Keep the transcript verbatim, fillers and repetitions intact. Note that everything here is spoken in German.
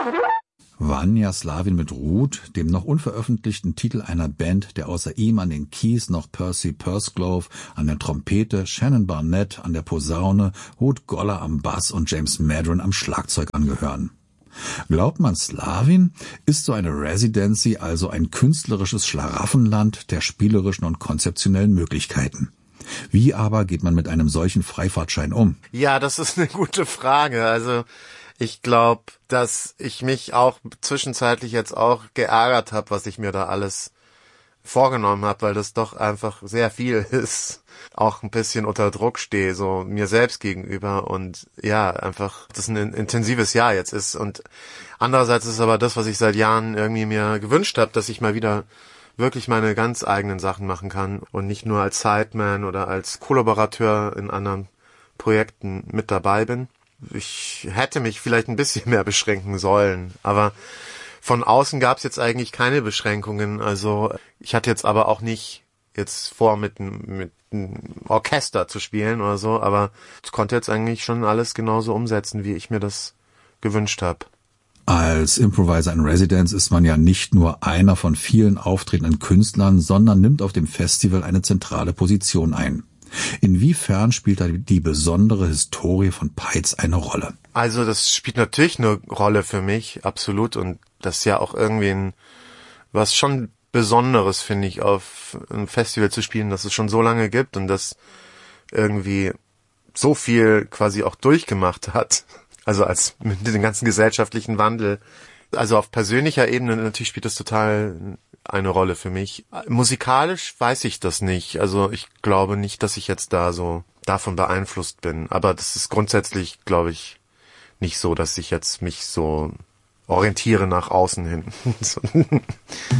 Vanya Slavin mit Root, dem noch unveröffentlichten Titel einer Band, der außer ihm an den Keys noch Percy Pursglove an der Trompete, Shannon Barnett an der Posaune, Ruth Goller am Bass und James Madron am Schlagzeug angehören. Glaubt man Slavin, ist so eine Residency also ein künstlerisches Schlaraffenland der spielerischen und konzeptionellen Möglichkeiten. Wie aber geht man mit einem solchen Freifahrtschein um? Ja, das ist eine gute Frage. Also ich glaube, dass ich mich auch zwischenzeitlich jetzt auch geärgert habe, was ich mir da alles vorgenommen habe, weil das doch einfach sehr viel ist. Auch ein bisschen unter Druck stehe, so mir selbst gegenüber und ja, einfach, das ein intensives Jahr jetzt ist. Und andererseits ist aber das, was ich seit Jahren irgendwie mir gewünscht habe, dass ich mal wieder wirklich meine ganz eigenen Sachen machen kann und nicht nur als Sideman oder als Kollaborateur in anderen Projekten mit dabei bin. Ich hätte mich vielleicht ein bisschen mehr beschränken sollen, aber von außen gab es jetzt eigentlich keine Beschränkungen. Also ich hatte jetzt aber auch nicht jetzt vor, mit, mit einem Orchester zu spielen oder so, aber ich konnte jetzt eigentlich schon alles genauso umsetzen, wie ich mir das gewünscht habe. Als Improviser in Residence ist man ja nicht nur einer von vielen auftretenden Künstlern, sondern nimmt auf dem Festival eine zentrale Position ein. Inwiefern spielt da die besondere Historie von Peitz eine Rolle? Also das spielt natürlich eine Rolle für mich, absolut. Und das ist ja auch irgendwie ein, was schon Besonderes, finde ich, auf einem Festival zu spielen, das es schon so lange gibt und das irgendwie so viel quasi auch durchgemacht hat. Also als mit dem ganzen gesellschaftlichen Wandel. Also auf persönlicher Ebene natürlich spielt das total eine Rolle für mich. Musikalisch weiß ich das nicht. Also ich glaube nicht, dass ich jetzt da so davon beeinflusst bin. Aber das ist grundsätzlich, glaube ich, nicht so, dass ich jetzt mich so orientiere nach außen hin.